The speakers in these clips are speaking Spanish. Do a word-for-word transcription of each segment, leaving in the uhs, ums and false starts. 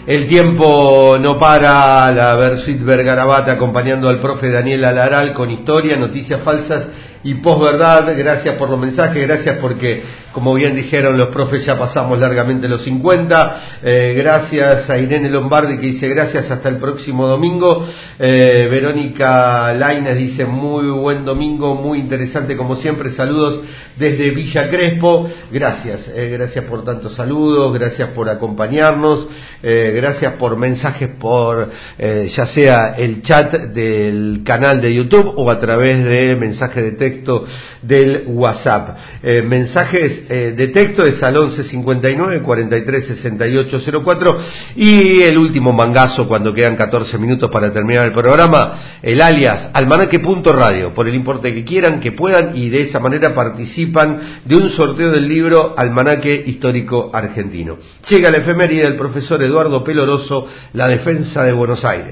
El tiempo no para, la Versuit Vergarabat acompañando al profe Daniel Alaral con historia, noticias falsas y posverdad. Gracias por los mensajes, gracias porque, como bien dijeron los profes, ya pasamos largamente los cincuenta. Eh, gracias a Irene Lombardi que dice gracias, hasta el próximo domingo. Eh, Verónica Lainez dice muy buen domingo, muy interesante como siempre, saludos desde Villa Crespo. Gracias, eh, gracias por tantos saludos, gracias por acompañarnos, eh, gracias por mensajes por eh, ya sea el chat del canal de YouTube o a través de mensajes de texto del WhatsApp. Eh, mensajes eh, de texto es al once cincuenta y nueve cuarenta y tres sesenta y ocho cero cuatro, y el último mangazo cuando quedan catorce minutos para terminar el programa, el alias almanaque punto radio, por el importe que quieran, que puedan, y de esa manera participan de un sorteo del libro Almanaque Histórico Argentino. Llega la efeméride del profesor Eduardo Peloroso, La Defensa de Buenos Aires.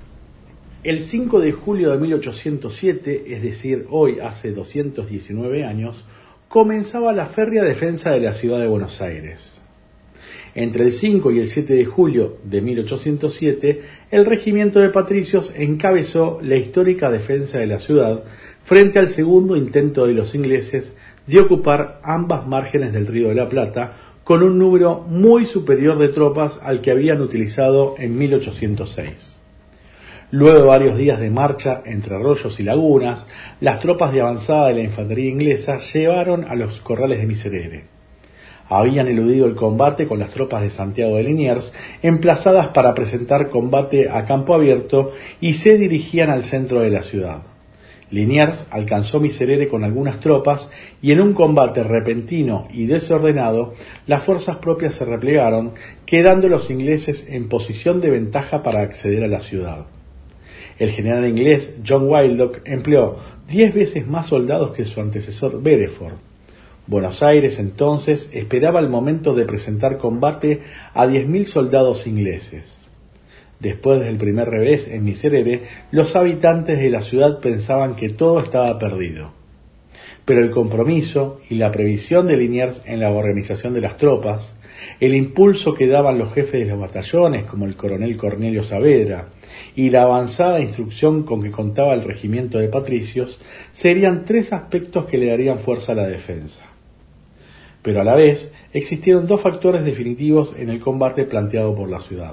El cinco de julio de mil ochocientos siete, es decir, hoy hace doscientos diecinueve años, comenzaba la férrea defensa de la ciudad de Buenos Aires. Entre el cinco y el siete de julio de mil ochocientos siete, el regimiento de patricios encabezó la histórica defensa de la ciudad frente al segundo intento de los ingleses de ocupar ambas márgenes del Río de la Plata con un número muy superior de tropas al que habían utilizado en mil ochocientos seis. Luego de varios días de marcha entre arroyos y lagunas, las tropas de avanzada de la infantería inglesa llegaron a los corrales de Miserere. Habían eludido el combate con las tropas de Santiago de Liniers, emplazadas para presentar combate a campo abierto, y se dirigían al centro de la ciudad. Liniers alcanzó Miserere con algunas tropas, y en un combate repentino y desordenado, las fuerzas propias se replegaron, quedando los ingleses en posición de ventaja para acceder a la ciudad. El general inglés John Wyldock empleó diez veces más soldados que su antecesor Bereford. Buenos Aires entonces esperaba el momento de presentar combate a diez mil soldados ingleses. Después del primer revés en Miserere, los habitantes de la ciudad pensaban que todo estaba perdido. Pero el compromiso y la previsión de Liniers en la organización de las tropas, el impulso que daban los jefes de los batallones como el coronel Cornelio Saavedra y la avanzada instrucción con que contaba el regimiento de patricios serían tres aspectos que le darían fuerza a la defensa. Pero a la vez existieron dos factores definitivos en el combate planteado por la ciudad.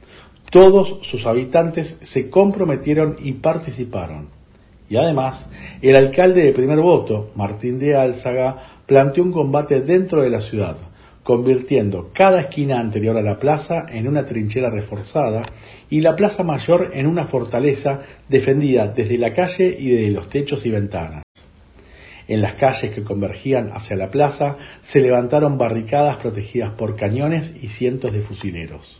Todos sus habitantes se comprometieron y participaron. Y además, el alcalde de primer voto, Martín de Álzaga, planteó un combate dentro de la ciudad, convirtiendo cada esquina anterior a la plaza en una trinchera reforzada y la plaza mayor en una fortaleza defendida desde la calle y desde los techos y ventanas. En las calles que convergían hacia la plaza se levantaron barricadas protegidas por cañones y cientos de fusileros.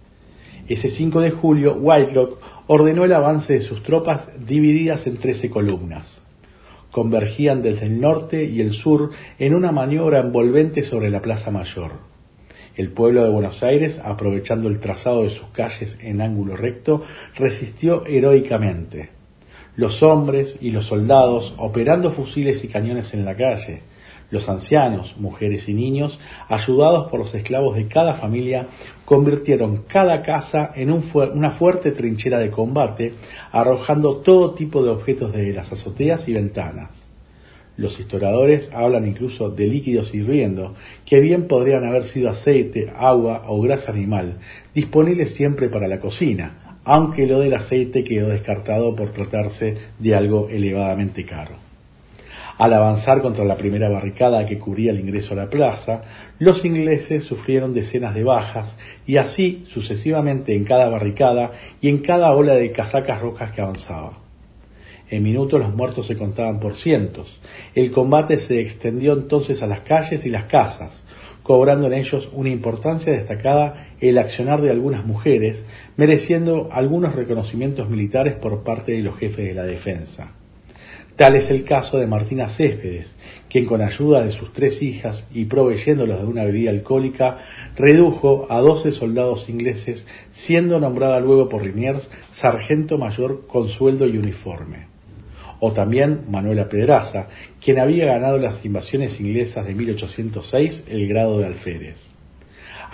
Ese cinco de julio, Whitelock ordenó el avance de sus tropas divididas en trece columnas. Convergían desde el norte y el sur en una maniobra envolvente sobre la Plaza Mayor. El pueblo de Buenos Aires, aprovechando el trazado de sus calles en ángulo recto, resistió heroicamente. Los hombres y los soldados operando fusiles y cañones en la calle, los ancianos, mujeres y niños, ayudados por los esclavos de cada familia, convirtieron cada casa en un fu- una fuerte trinchera de combate, arrojando todo tipo de objetos desde las azoteas y ventanas. Los historiadores hablan incluso de líquidos hirviendo, que bien podrían haber sido aceite, agua o grasa animal, disponibles siempre para la cocina, aunque lo del aceite quedó descartado por tratarse de algo elevadamente caro. Al avanzar contra la primera barricada que cubría el ingreso a la plaza, los ingleses sufrieron decenas de bajas, y así sucesivamente en cada barricada y en cada ola de casacas rojas que avanzaba. En minutos los muertos se contaban por cientos. El combate se extendió entonces a las calles y las casas, cobrando en ellos una importancia destacada el accionar de algunas mujeres, mereciendo algunos reconocimientos militares por parte de los jefes de la defensa. Tal es el caso de Martina Céspedes, quien con ayuda de sus tres hijas y proveyéndolos de una bebida alcohólica, redujo a doce soldados ingleses, siendo nombrada luego por Liniers sargento mayor con sueldo y uniforme. O también Manuela Pedraza, quien había ganado las invasiones inglesas de mil ochocientos seis el grado de alférez.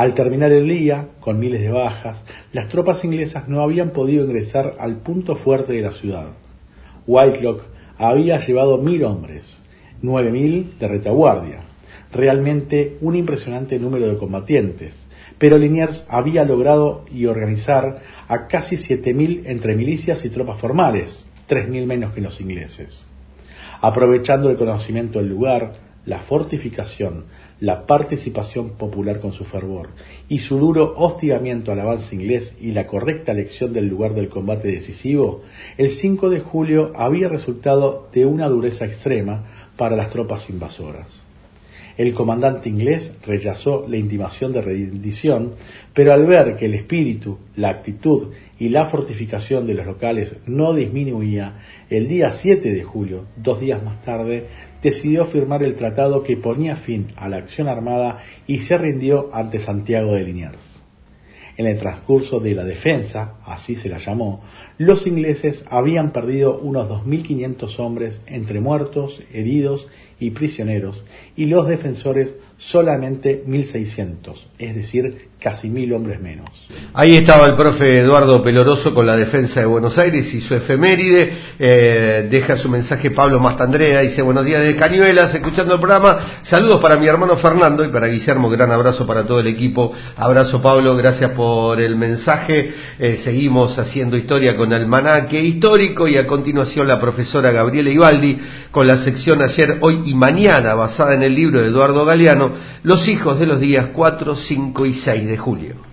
Al terminar el día, con miles de bajas, las tropas inglesas no habían podido ingresar al punto fuerte de la ciudad. Whitelocke había llevado mil hombres, nueve mil de retaguardia, realmente un impresionante número de combatientes, pero Liniers había logrado y organizar a casi siete mil entre milicias y tropas formales, tres mil menos que los ingleses. Aprovechando el conocimiento del lugar, la fortificación, la participación popular con su fervor y su duro hostigamiento al avance inglés y la correcta elección del lugar del combate decisivo, el cinco de julio había resultado de una dureza extrema para las tropas invasoras. El comandante inglés rechazó la intimación de rendición, pero al ver que el espíritu, la actitud y la fortificación de los locales no disminuía, el día siete de julio, dos días más tarde, decidió firmar el tratado que ponía fin a la acción armada y se rindió ante Santiago de Liniers. En el transcurso de la defensa, así se la llamó, los ingleses habían perdido unos dos mil quinientos hombres entre muertos, heridos y prisioneros, y los defensores solamente mil seiscientos, es decir, casi mil hombres menos. Ahí estaba el profe Eduardo Peloroso con la defensa de Buenos Aires y su efeméride. Eh, deja su mensaje Pablo Mastandrea, dice: buenos días desde Cañuelas, escuchando el programa, saludos para mi hermano Fernando y para Guillermo, gran abrazo para todo el equipo. Abrazo, Pablo, gracias por el mensaje. Eh, seguimos haciendo historia con Almanaque Histórico y a continuación la profesora Gabriela Ibaldi con la sección Ayer, Hoy y Mañana, basada en el libro de Eduardo Galeano, Los hijos de los días cuatro, cinco y seis de julio.